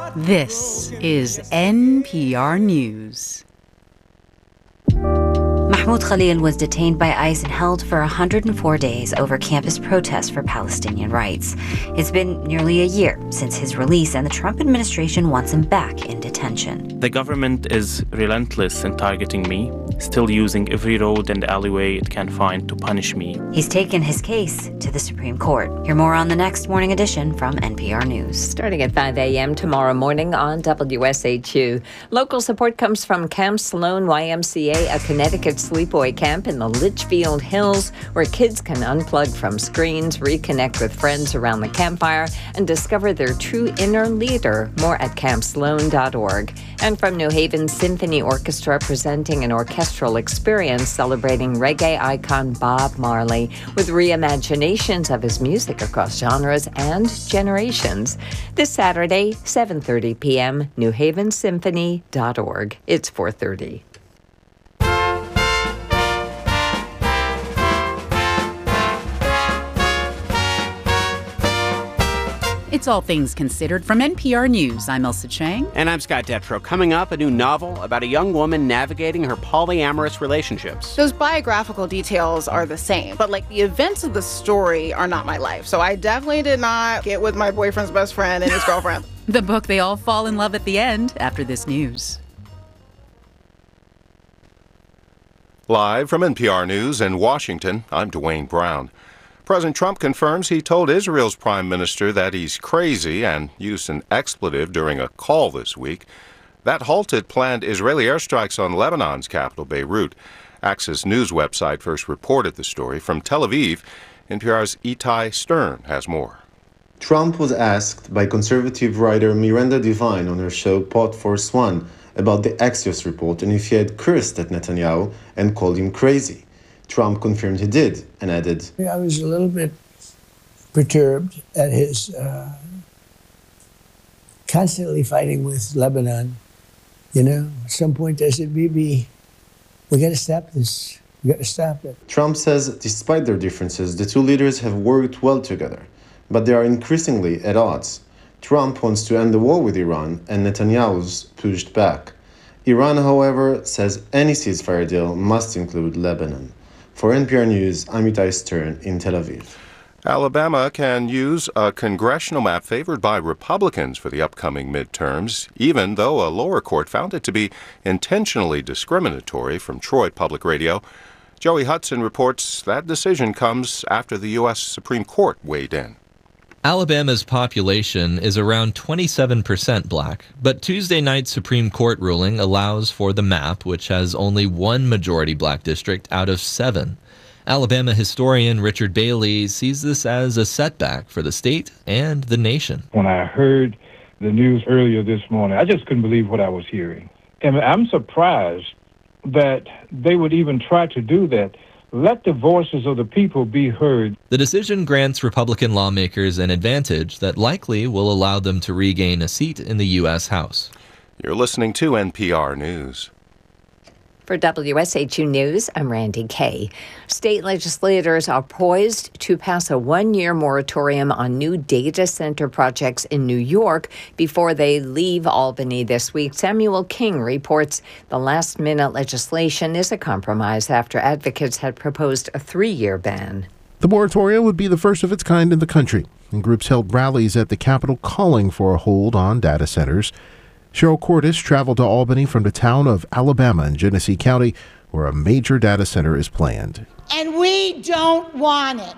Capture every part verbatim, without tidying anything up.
This is N P R News. Mahmoud Khalil was detained by ICE and held for one hundred four days over campus protests for Palestinian rights. It's been nearly a year since his release, and the Trump administration wants him back in detention. The government is relentless in targeting me, still using every road and alleyway it can find to punish me. He's taken his case to the Supreme Court. Hear more on the next morning edition from N P R News. Starting at five a.m. tomorrow morning on W S H U. Local support comes from Camp Sloan Y M C A, a Connecticut sleepaway camp in the Litchfield Hills, where kids can unplug from screens, reconnect with friends around the campfire, and discover their true inner leader. More at camp sloan dot org. And from New Haven Symphony Orchestra, presenting an orchestral experience celebrating reggae icon Bob Marley with reimaginations of his music across genres and generations. This Saturday, seven thirty p.m., new haven symphony dot org. It's four thirty. It's All Things Considered from N P R News. I'm Elsa Chang. And I'm Scott Detrow. Coming up, a new novel about a young woman navigating her polyamorous relationships. Those biographical details are the same, but like the events of the story are not my life. So I definitely did not get with my boyfriend's best friend and his girlfriend. The book, they all fall in love at the end after this news. Live from N P R News in Washington, I'm Dwayne Brown. President Trump confirms he told Israel's prime minister that he's crazy and used an expletive during a call this week. That halted planned Israeli airstrikes on Lebanon's capital, Beirut. Access News website first reported the story. From Tel Aviv, N P R's Itai Stern has more. Trump was asked by conservative writer Miranda Devine on her show Pod Force One about the Axios report and if he had cursed at Netanyahu and called him crazy. Trump confirmed he did and added, I was a little bit perturbed at his uh, constantly fighting with Lebanon. You know, at some point I said, Bibi, we got to stop this. We got to stop it. Trump says despite their differences, the two leaders have worked well together, but they are increasingly at odds. Trump wants to end the war with Iran, and Netanyahu's pushed back. Iran, however, says any ceasefire deal must include Lebanon. For N P R News, I'm Itai Stern in Tel Aviv. Alabama can use a congressional map favored by Republicans for the upcoming midterms, even though a lower court found it to be intentionally discriminatory. From Troy Public Radio, Joey Hudson reports that decision comes after the U S Supreme Court weighed in. Alabama's population is around twenty-seven percent black, but Tuesday night's Supreme Court ruling allows for the map, which has only one majority black district out of seven. Alabama historian Richard Bailey sees this as a setback for the state and the nation. When I heard the news earlier this morning, I just couldn't believe what I was hearing. And I'm surprised that they would even try to do that. Let the voices of the people be heard. The decision grants Republican lawmakers an advantage that likely will allow them to regain a seat in the U S House. You're listening to N P R News. For W S H U News, I'm Randy Kay. State legislators are poised to pass a one-year moratorium on new data center projects in New York before they leave Albany this week. Samuel King reports the last-minute legislation is a compromise after advocates had proposed a three-year ban. The moratorium would be the first of its kind in the country, and groups held rallies at the Capitol calling for a hold on data centers. Cheryl Cordes traveled to Albany from the town of Alabama in Genesee County, where a major data center is planned. And we don't want it.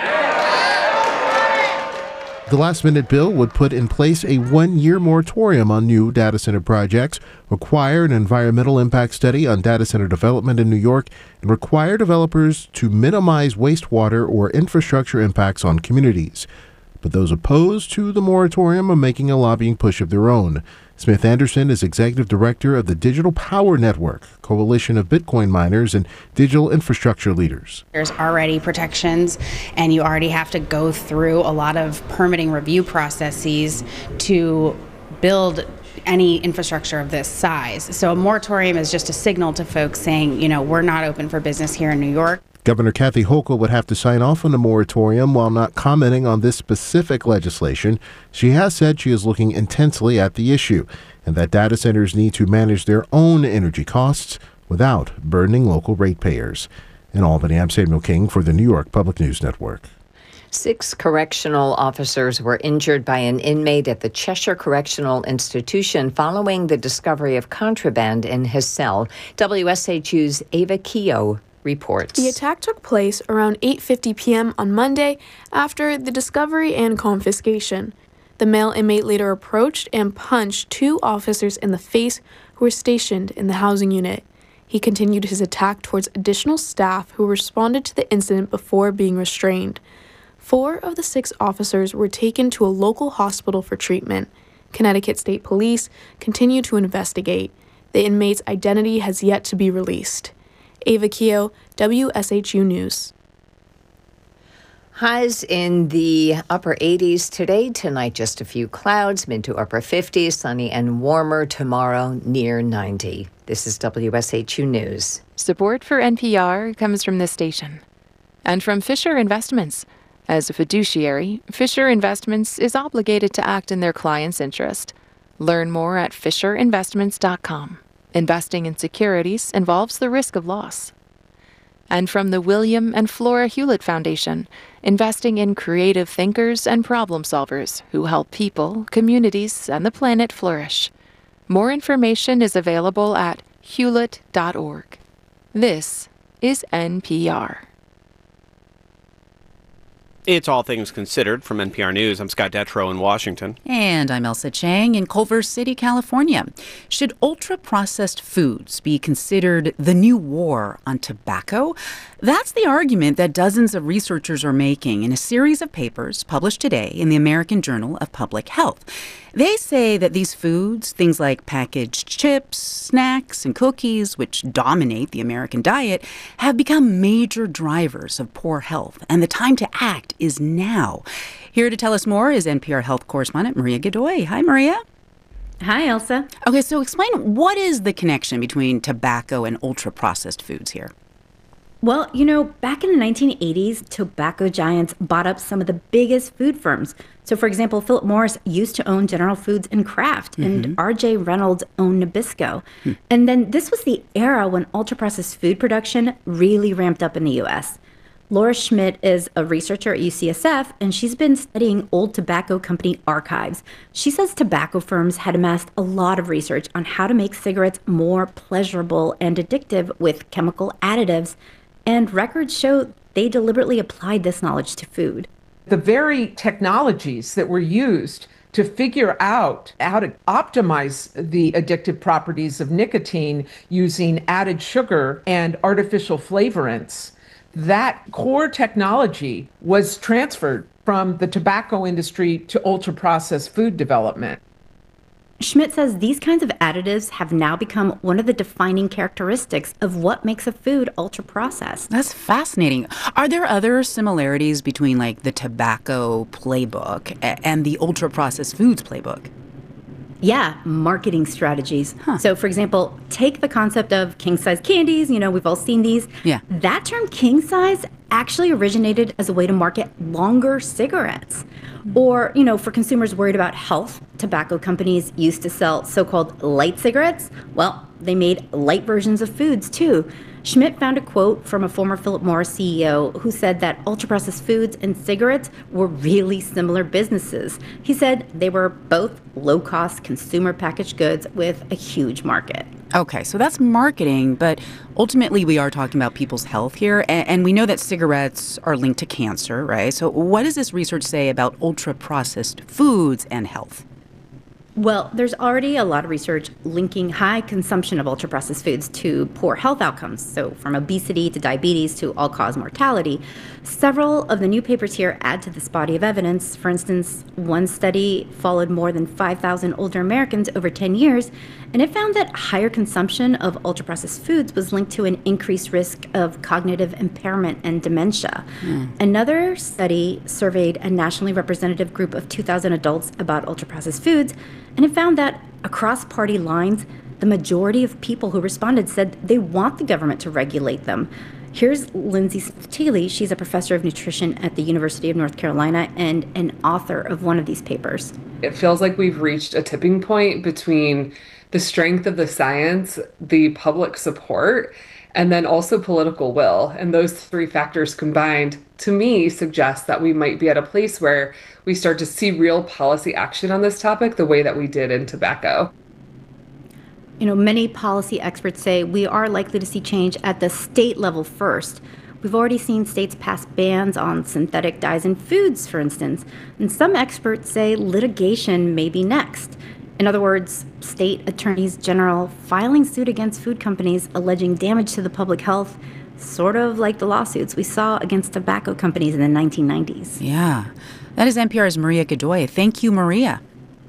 The last-minute bill would put in place a one-year moratorium on new data center projects, require an environmental impact study on data center development in New York, and require developers to minimize wastewater or infrastructure impacts on communities. But those opposed to the moratorium are making a lobbying push of their own. Smith Anderson is executive director of the Digital Power Network, coalition of Bitcoin miners and digital infrastructure leaders. There's already protections, and you already have to go through a lot of permitting review processes to build any infrastructure of this size. So a moratorium is just a signal to folks saying, you know, we're not open for business here in New York. Governor Kathy Hochul would have to sign off on the moratorium while not commenting on this specific legislation. She has said she is looking intensely at the issue and that data centers need to manage their own energy costs without burdening local ratepayers. In Albany, I'm Samuel King for the New York Public News Network. Six correctional officers were injured by an inmate at the Cheshire Correctional Institution following the discovery of contraband in his cell. W S H U's Ava Keogh reports. The attack took place around eight fifty p.m. on Monday after the discovery and confiscation. The male inmate later approached and punched two officers in the face who were stationed in the housing unit. He continued his attack towards additional staff who responded to the incident before being restrained. Four of the six officers were taken to a local hospital for treatment. Connecticut State Police continue to investigate. The inmate's identity has yet to be released. Ava Keogh, W S H U News. Highs in the upper eighties today. Tonight, just a few clouds, mid to upper fifties, sunny and warmer. Tomorrow, near ninety. This is W S H U News. Support for N P R comes from this station and from Fisher Investments. As a fiduciary, Fisher Investments is obligated to act in their client's interest. Learn more at fisher investments dot com. Investing in securities involves the risk of loss. And from the William and Flora Hewlett Foundation, investing in creative thinkers and problem solvers who help people, communities, and the planet flourish. More information is available at hewlett dot org. This is N P R. It's All Things Considered from N P R News. I'm Scott Detrow in Washington. And I'm Elsa Chang in Culver City, California. Should ultra-processed foods be considered the new war on tobacco? That's the argument that dozens of researchers are making in a series of papers published today in the American Journal of Public Health. They say that these foods, things like packaged chips, snacks, and cookies, which dominate the American diet, have become major drivers of poor health, and the time to act is now. Here to tell us more is N P R health correspondent Maria Godoy. Hi, Maria. Hi, Elsa. Okay, so explain, what is the connection between tobacco and ultra-processed foods here? Well, you know, back in the nineteen eighties, tobacco giants bought up some of the biggest food firms. So, for example, Philip Morris used to own General Foods and Kraft, mm-hmm. and R J Reynolds owned Nabisco. Hmm. And then this was the era when ultra-processed food production really ramped up in the U S. Laura Schmidt is a researcher at U C S F, and she's been studying old tobacco company archives. She says tobacco firms had amassed a lot of research on how to make cigarettes more pleasurable and addictive with chemical additives, and records show they deliberately applied this knowledge to food. The very technologies that were used to figure out how to optimize the addictive properties of nicotine using added sugar and artificial flavorants, that core technology was transferred from the tobacco industry to ultra-processed food development. Schmidt says these kinds of additives have now become one of the defining characteristics of what makes a food ultra-processed. That's fascinating. Are there other similarities between, like, the tobacco playbook and the ultra-processed foods playbook? Yeah, marketing strategies. Huh. So, for example, take the concept of king-size candies. You know, we've all seen these. Yeah. That term king-size actually originated as a way to market longer cigarettes. Or, you know, for consumers worried about health, tobacco companies used to sell so-called light cigarettes. Well, they made light versions of foods, too. Schmidt found a quote from a former Philip Morris C E O who said that ultra-processed foods and cigarettes were really similar businesses. He said they were both low-cost consumer packaged goods with a huge market. Okay, so that's marketing, but ultimately we are talking about people's health here, and we know that cigarettes are linked to cancer, right? So what does this research say about ultra-processed foods and health? Well, there's already a lot of research linking high consumption of ultra-processed foods to poor health outcomes. So from obesity to diabetes to all-cause mortality. Several of the new papers here add to this body of evidence. For instance, one study followed more than five thousand older Americans over ten years, and it found that higher consumption of ultra-processed foods was linked to an increased risk of cognitive impairment and dementia. Mm. Another study surveyed a nationally representative group of two thousand adults about ultra-processed foods, and it found that across party lines, the majority of people who responded said they want the government to regulate them. Here's Lindsay Staley. She's a professor of nutrition at the University of North Carolina and an author of one of these papers. It feels like we've reached a tipping point between the strength of the science, the public support, and then also political will. And those three factors combined, to me, suggest that we might be at a place where we start to see real policy action on this topic the way that we did in tobacco. You know, many policy experts say we are likely to see change at the state level first. We've already seen states pass bans on synthetic dyes in foods, for instance, and some experts say litigation may be next. In other words, state attorneys general filing suit against food companies alleging damage to the public health, sort of like the lawsuits we saw against tobacco companies in the nineteen nineties. Yeah. That is N P R's Maria Godoy. Thank you, Maria.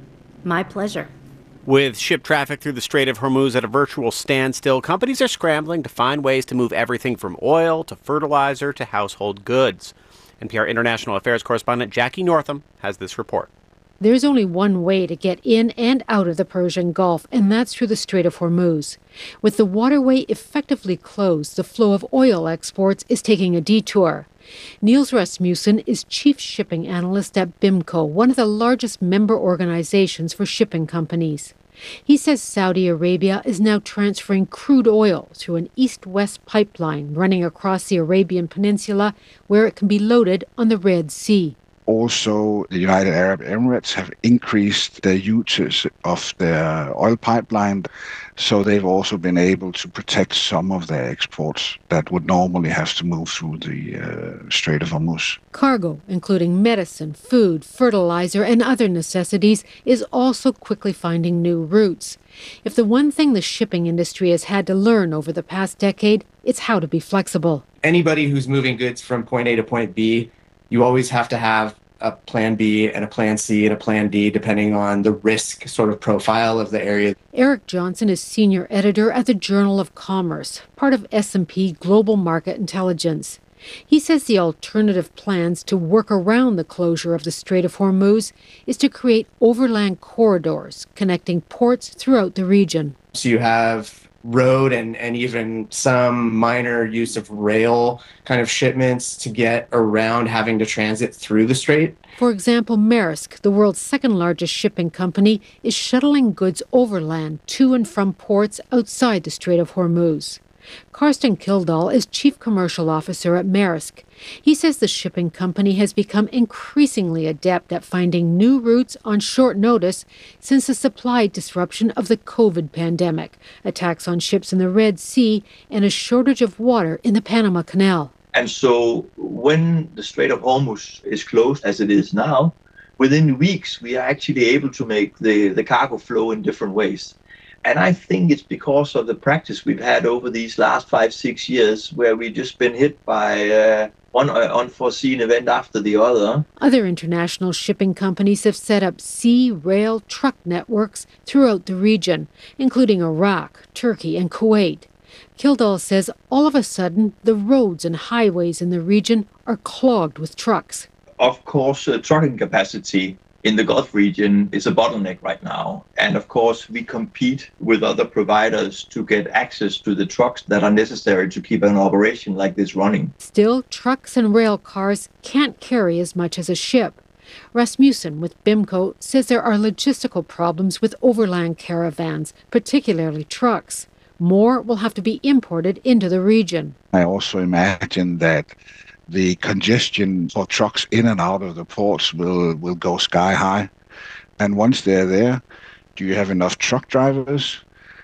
My pleasure. With ship traffic through the Strait of Hormuz at a virtual standstill, companies are scrambling to find ways to move everything from oil to fertilizer to household goods. N P R International Affairs correspondent Jackie Northam has this report. There's only one way to get in and out of the Persian Gulf, and that's through the Strait of Hormuz. With the waterway effectively closed, the flow of oil exports is taking a detour. Niels Rasmussen is chief shipping analyst at BIMCO, one of the largest member organizations for shipping companies. He says Saudi Arabia is now transferring crude oil through an east-west pipeline running across the Arabian Peninsula, where it can be loaded on the Red Sea. Also, the United Arab Emirates have increased their usage of their oil pipeline, so they've also been able to protect some of their exports that would normally have to move through the uh, Strait of Hormuz. Cargo, including medicine, food, fertilizer, and other necessities, is also quickly finding new routes. If the one thing the shipping industry has had to learn over the past decade, it's how to be flexible. Anybody who's moving goods from point A to point B, you always have to have a plan B and a plan C and a plan D, depending on the risk sort of profile of the area. Eric Johnson is senior editor at the Journal of Commerce, part of S and P Global Market Intelligence. He says the alternative plans to work around the closure of the Strait of Hormuz is to create overland corridors connecting ports throughout the region. So you have road and, and even some minor use of rail kind of shipments to get around having to transit through the strait. For example, Maersk, the world's second largest shipping company, is shuttling goods overland to and from ports outside the Strait of Hormuz. Karsten Kildal is chief commercial officer at Maersk. He says the shipping company has become increasingly adept at finding new routes on short notice since the supply disruption of the COVID pandemic, attacks on ships in the Red Sea, and a shortage of water in the Panama Canal. And so when the Strait of Hormuz is closed, as it is now, within weeks we are actually able to make the, the cargo flow in different ways. And I think it's because of the practice we've had over these last five, six years, where we've just been hit by uh, one unforeseen event after the other. Other international shipping companies have set up sea, rail, truck networks throughout the region, including Iraq, Turkey, and Kuwait. Kildal says all of a sudden, the roads and highways in the region are clogged with trucks. Of course, uh, trucking capacity in the Gulf region is a bottleneck right now. And of course, we compete with other providers to get access to the trucks that are necessary to keep an operation like this running. Still, trucks and rail cars can't carry as much as a ship. Rasmussen with BIMCO says there are logistical problems with overland caravans, particularly trucks. More will have to be imported into the region. I also imagine that the congestion for trucks in and out of the ports will, will go sky high. And once they're there, do you have enough truck drivers?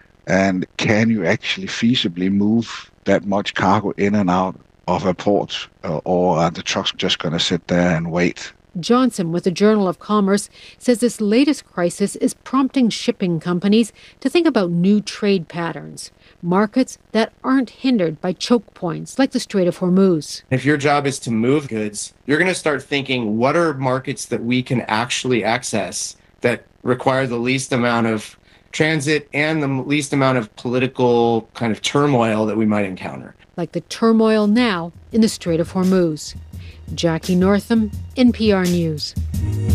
And can you actually feasibly move that much cargo in and out of a port? Uh, or are the trucks just going to sit there and wait? Johnson with the Journal of Commerce says this latest crisis is prompting shipping companies to think about new trade patterns, markets that aren't hindered by choke points like the Strait of Hormuz. If your job is to move goods, you're going to start thinking, what are markets that we can actually access that require the least amount of transit and the least amount of political kind of turmoil that we might encounter? Like the turmoil now in the Strait of Hormuz. Jackie Northam, N P R News.